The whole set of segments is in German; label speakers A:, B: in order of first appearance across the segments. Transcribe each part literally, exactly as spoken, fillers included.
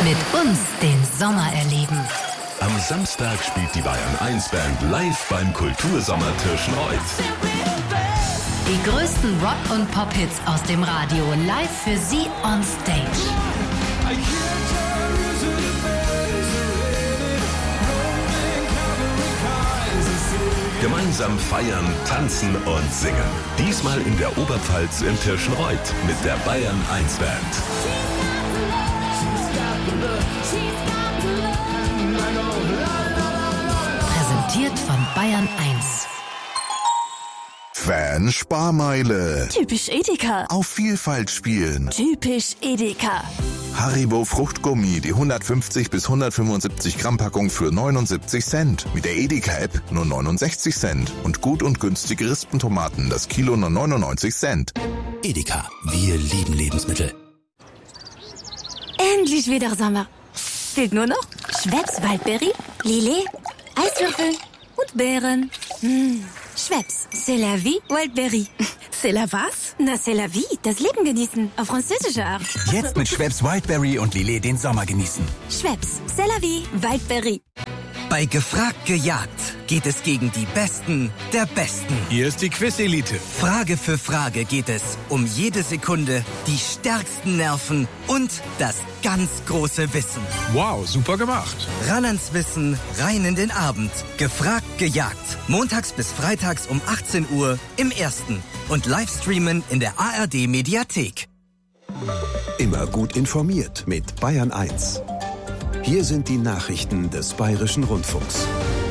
A: Mit uns den Sommer erleben.
B: Am Samstag spielt die Bayern eins Band live beim Kultursommer Tirschenreuth.
A: Die größten Rock- und Pop-Hits aus dem Radio live für Sie on Stage.
B: Gemeinsam feiern, tanzen und singen. Diesmal in der Oberpfalz in Tirschenreuth mit der Bayern eins Band.
A: Präsentiert von Bayern eins.
C: Fan-Sparmeile.
D: Typisch Edeka.
C: Auf Vielfalt spielen.
D: Typisch Edeka.
C: Haribo Fruchtgummi, die hundertfünfzig bis hundertfünfundsiebzig Gramm Packung für neunundsiebzig Cent. Mit der Edeka-App nur neunundsechzig Cent. Und gut und günstige Rispentomaten, das Kilo nur neunundneunzig Cent.
E: Edeka, wir lieben Lebensmittel.
D: Endlich wieder Sommer. Fehlt nur noch Schweppes Waldbeere, Lillet, Eiswürfel und Beeren. Mmh. Schweppes, c'est la vie, Wildberry.
F: C'est la was?
D: Na, c'est la vie, das Leben genießen, auf französische Art.
E: Jetzt mit Schweppes Wildberry und Lillet den Sommer genießen.
D: Schweppes, c'est la vie, Wildberry.
G: Bei Gefragt gejagt geht es gegen die Besten der Besten.
H: Hier ist die Quiz-Elite.
G: Frage für Frage geht es um jede Sekunde, die stärksten Nerven und das ganz große Wissen.
H: Wow, super gemacht.
G: Ran ans Wissen, rein in den Abend. Gefragt gejagt. Montags bis freitags um achtzehn Uhr im Ersten. Und Livestreamen in der A R D-Mediathek.
I: Immer gut informiert mit Bayern eins. Hier sind die Nachrichten des Bayerischen Rundfunks.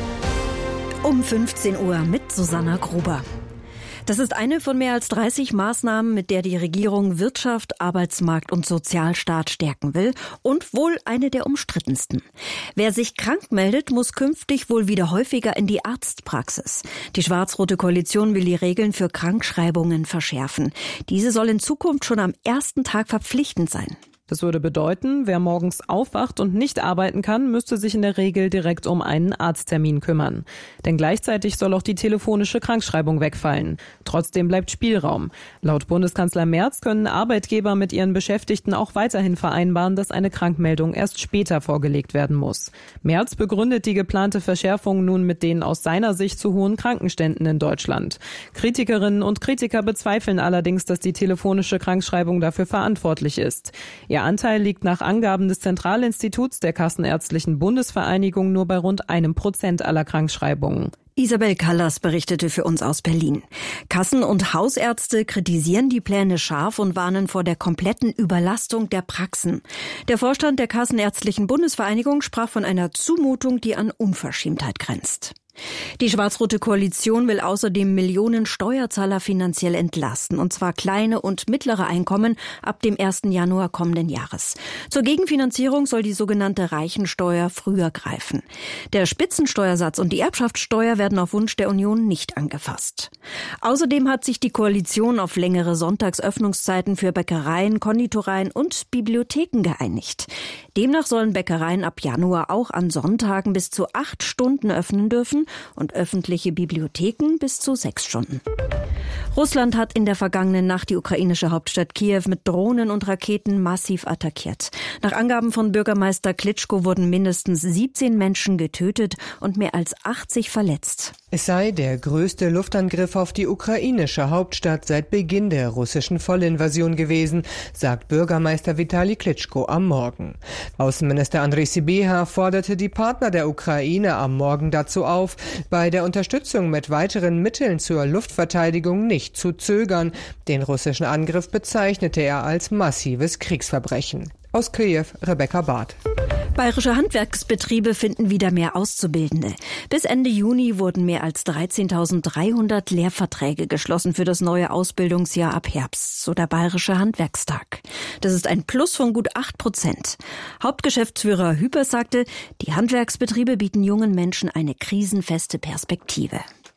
J: Um fünfzehn Uhr mit Susanna Gruber. Das ist eine von mehr als dreißig Maßnahmen, mit der die Regierung Wirtschaft, Arbeitsmarkt und Sozialstaat stärken will und wohl eine der umstrittensten. Wer sich krank meldet, muss künftig wohl wieder häufiger in die Arztpraxis. Die schwarz-rote Koalition will die Regeln für Krankschreibungen verschärfen. Diese soll in Zukunft schon am ersten Tag verpflichtend sein.
K: Das würde bedeuten, wer morgens aufwacht und nicht arbeiten kann, müsste sich in der Regel direkt um einen Arzttermin kümmern. Denn gleichzeitig soll auch die telefonische Krankschreibung wegfallen. Trotzdem bleibt Spielraum. Laut Bundeskanzler Merz können Arbeitgeber mit ihren Beschäftigten auch weiterhin vereinbaren, dass eine Krankmeldung erst später vorgelegt werden muss. Merz begründet die geplante Verschärfung nun mit den aus seiner Sicht zu hohen Krankenständen in Deutschland. Kritikerinnen und Kritiker bezweifeln allerdings, dass die telefonische Krankschreibung dafür verantwortlich ist. Ihr Anteil liegt nach Angaben des Zentralinstituts der Kassenärztlichen Bundesvereinigung nur bei rund einem Prozent aller Krankschreibungen.
J: Isabel Callas berichtete für uns aus Berlin. Kassen- und Hausärzte kritisieren die Pläne scharf und warnen vor der kompletten Überlastung der Praxen. Der Vorstand der Kassenärztlichen Bundesvereinigung sprach von einer Zumutung, die an Unverschämtheit grenzt. Die schwarz-rote Koalition will außerdem Millionen Steuerzahler finanziell entlasten, und zwar kleine und mittlere Einkommen ab dem ersten Januar kommenden Jahres. Zur Gegenfinanzierung soll die sogenannte Reichensteuer früher greifen. Der Spitzensteuersatz und die Erbschaftssteuer werden auf Wunsch der Union nicht angefasst. Außerdem hat sich die Koalition auf längere Sonntagsöffnungszeiten für Bäckereien, Konditoreien und Bibliotheken geeinigt. Demnach sollen Bäckereien ab Januar auch an Sonntagen bis zu acht Stunden öffnen dürfen und öffentliche Bibliotheken bis zu sechs Stunden. Russland hat in der vergangenen Nacht die ukrainische Hauptstadt Kiew mit Drohnen und Raketen massiv attackiert. Nach Angaben von Bürgermeister Klitschko wurden mindestens siebzehn Menschen getötet und mehr als achtzig verletzt.
L: Es sei der größte Luftangriff auf die ukrainische Hauptstadt seit Beginn der russischen Vollinvasion gewesen, sagt Bürgermeister Vitali Klitschko am Morgen. Außenminister Andrej Sybiha forderte die Partner der Ukraine am Morgen dazu auf, bei der Unterstützung mit weiteren Mitteln zur Luftverteidigung nicht zu zögern. Den russischen Angriff bezeichnete er als massives Kriegsverbrechen. Aus Kiew, Rebecca Barth.
J: Bayerische Handwerksbetriebe finden wieder mehr Auszubildende. Bis Ende Juni wurden mehr als dreizehntausenddreihundert Lehrverträge geschlossen für das neue Ausbildungsjahr ab Herbst, so der Bayerische Handwerkstag. Das ist ein Plus von gut acht Prozent. Hauptgeschäftsführer Hüper sagte, die Handwerksbetriebe bieten jungen Menschen eine krisenfeste Perspektive.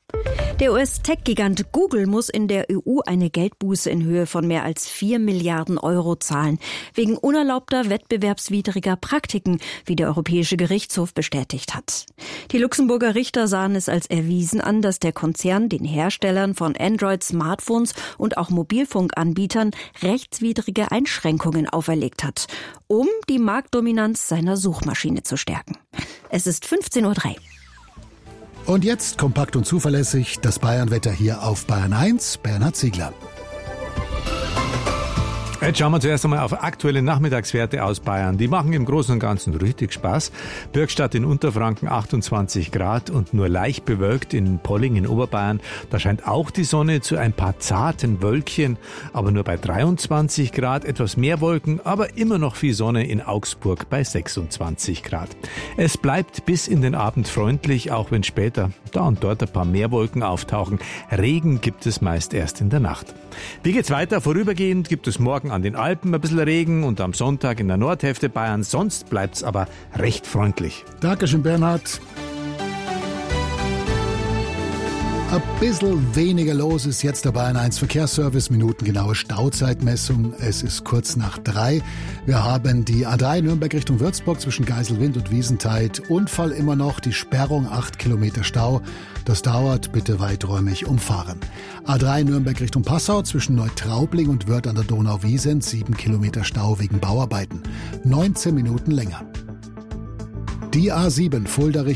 J: Der U S-Tech-Gigant Google muss in der E U eine Geldbuße in Höhe von mehr als vier Milliarden Euro zahlen, wegen unerlaubter wettbewerbswidriger Praktiken, wie der Europäische Gerichtshof bestätigt hat. Die Luxemburger Richter sahen es als erwiesen an, dass der Konzern den Herstellern von Android-Smartphones und auch Mobilfunkanbietern rechtswidrige Einschränkungen auferlegt hat, um die Marktdominanz seiner Suchmaschine zu stärken. Es ist fünfzehn Uhr drei.
F: Und jetzt kompakt und zuverlässig das Bayernwetter hier auf Bayern eins. Bernhard Ziegler.
M: Jetzt schauen wir zuerst einmal auf aktuelle Nachmittagswerte aus Bayern. Die machen im Großen und Ganzen richtig Spaß. Bürgstadt in Unterfranken achtundzwanzig Grad und nur leicht bewölkt in Polling in Oberbayern. Da scheint auch die Sonne zu ein paar zarten Wölkchen, aber nur bei dreiundzwanzig Grad. Etwas mehr Wolken, aber immer noch viel Sonne in Augsburg bei sechsundzwanzig Grad. Es bleibt bis in den Abend freundlich, auch wenn später da und dort ein paar mehr Wolken auftauchen. Regen gibt es meist erst in der Nacht. Wie geht's weiter? Vorübergehend gibt es morgen an den Alpen ein bisschen Regen und am Sonntag in der Nordhälfte Bayerns. Sonst bleibt's aber recht freundlich.
F: Dankeschön, Bernhard. Ein bisschen weniger los ist jetzt der Bayern eins Verkehrsservice, minutengenaue Stauzeitmessung. Es ist kurz nach drei. Wir haben die A drei Nürnberg Richtung Würzburg zwischen Geiselwind und Wiesentheid. Unfall immer noch, die Sperrung, acht Kilometer Stau. Das dauert, bitte weiträumig umfahren. A drei Nürnberg Richtung Passau zwischen Neutraubling und Wörth an der Donau-Wiesent, sieben Kilometer Stau wegen Bauarbeiten. neunzehn Minuten länger. Die A sieben Fulda Richtung